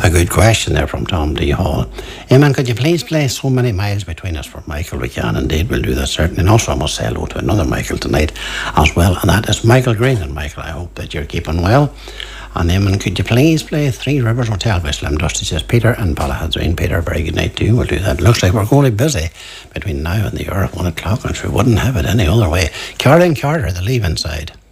A good question there from Tom D. Hall. Eamon, could you please play So Many Miles Between Us for Michael? We can indeed, we'll do that certainly. And also I must say hello to another Michael tonight as well, and that is Michael Green. And Michael, I hope that you're keeping well. And Eamon, could you please play Three Rivers Hotel by Slim Dusty? Says Peter and Balahadreen. Peter, very good night to you. We'll do that. Looks like we're going to be busy between now and the hour at 1 o'clock, which we wouldn't have it any other way. Carolyn Carter, The Leave Inside.